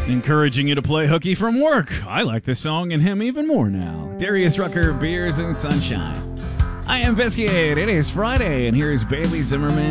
Encouraging you to play hooky from work. I like this song and him even more now. Darius Rucker, Beers and Sunshine. I am Biscuit. It is Friday, and here's Bailey Zimmerman